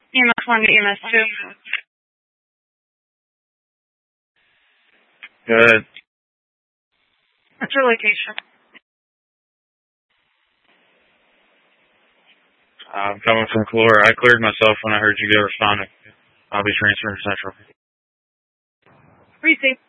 EMS 1 to EMS 2. Good. What's your location? I'm coming from Clore. I cleared myself when I heard you go responding. I'll be transferring to Central. Receive.